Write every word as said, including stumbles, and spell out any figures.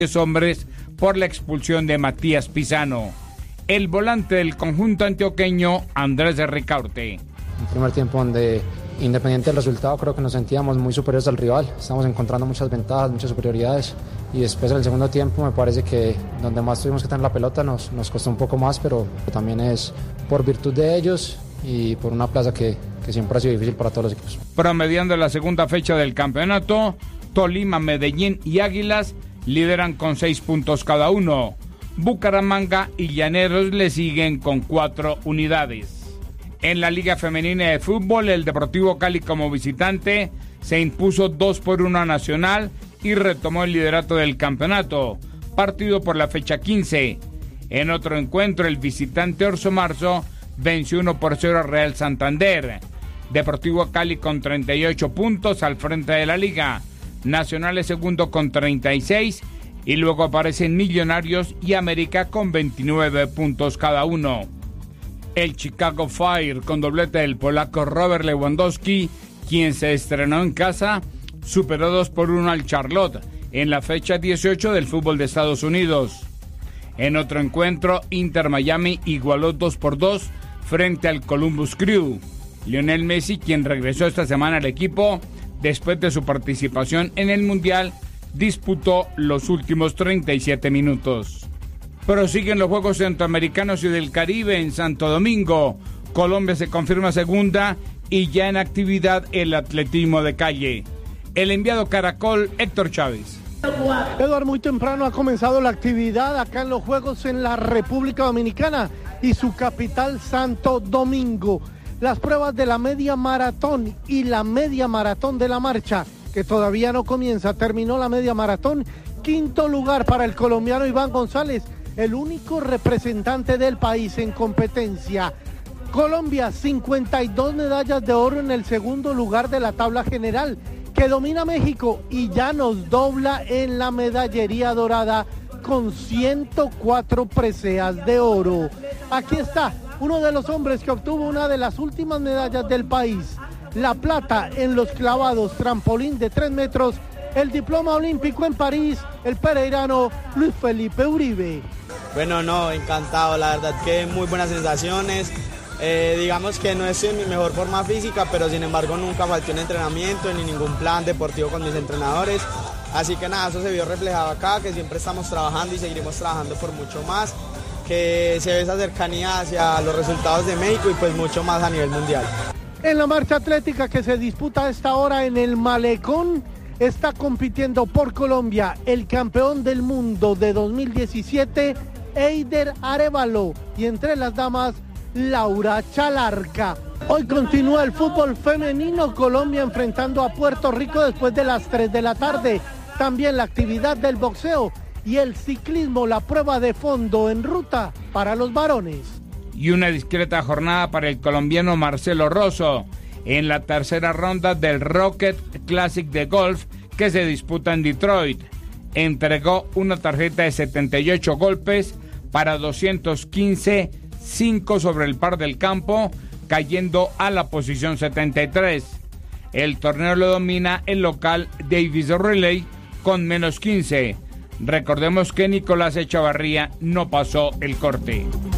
hombres por la expulsión de Matías Pisano. El volante del conjunto antioqueño, Andrés de Ricaurte. Un primer tiempo donde, independiente del resultado, creo que nos sentíamos muy superiores al rival. Estamos encontrando muchas ventajas, muchas superioridades. Y después, en el segundo tiempo, me parece que donde más tuvimos que tener la pelota nos, nos costó un poco más, pero también es por virtud de ellos y por una plaza que, que siempre ha sido difícil para todos los equipos. Promediando la segunda fecha del campeonato, Tolima, Medellín y Águilas lideran con seis puntos cada uno. Bucaramanga y Llaneros le siguen con cuatro unidades. En la Liga Femenina de Fútbol, el Deportivo Cali como visitante se impuso dos por uno a Nacional y retomó el liderato del campeonato, partido por la fecha quince. En otro encuentro, el visitante Orso Marzo venció uno por cero a Real Santander. Deportivo Cali con treinta y ocho puntos al frente de la liga. Nacional es segundo con treinta y seis y luego aparecen Millonarios y América con veintinueve puntos cada uno. El Chicago Fire, con doblete del polaco Robert Lewandowski, quien se estrenó en casa, superó dos por uno al Charlotte en la fecha dieciocho del fútbol de Estados Unidos. En otro encuentro, Inter Miami igualó dos por dos frente al Columbus Crew. Lionel Messi, quien regresó esta semana al equipo después de su participación en el Mundial, disputó los últimos treinta y siete minutos. Prosiguen los Juegos Centroamericanos y del Caribe en Santo Domingo. Colombia se confirma segunda y ya en actividad el atletismo de calle. El enviado Caracol, Héctor Chávez. Eduardo, muy temprano ha comenzado la actividad acá en los Juegos en la República Dominicana y su capital, Santo Domingo. Las pruebas de la media maratón y la media maratón de la marcha, que todavía no comienza, terminó la media maratón. Quinto lugar para el colombiano Iván González, el único representante del país en competencia. Colombia, cincuenta y dos medallas de oro en el segundo lugar de la tabla general, que domina México y ya nos dobla en la medallería dorada con ciento cuatro preseas de oro. Aquí está uno de los hombres que obtuvo una de las últimas medallas del país, la plata en los clavados trampolín de tres metros, el diploma olímpico en París, el pereirano Luis Felipe Uribe. Bueno, no, encantado, la verdad que muy buenas sensaciones. Eh, digamos que no estoy en mi mejor forma física, pero sin embargo nunca falté un entrenamiento ni ningún plan deportivo con mis entrenadores. Así que nada, eso se vio reflejado acá, que siempre estamos trabajando y seguiremos trabajando por mucho más, que se ve esa cercanía hacia los resultados de México y pues mucho más a nivel mundial. En la marcha atlética que se disputa a esta hora en el Malecón, está compitiendo por Colombia el campeón del mundo de dos mil diecisiete, Eider Arévalo, y entre las damas, Laura Chalarca. Hoy continúa el fútbol femenino, Colombia enfrentando a Puerto Rico después de las tres de la tarde. También la actividad del boxeo y el ciclismo, la prueba de fondo en ruta para los varones. Y una discreta jornada para el colombiano Marcelo Rosso en la tercera ronda del Rocket Classic de golf que se disputa en Detroit. Entregó una tarjeta de setenta y ocho golpes para doscientos quince, cinco sobre el par del campo, cayendo a la posición setenta y tres. El torneo lo domina el local Davis Riley con menos quince. Recordemos que Nicolás Echavarría no pasó el corte.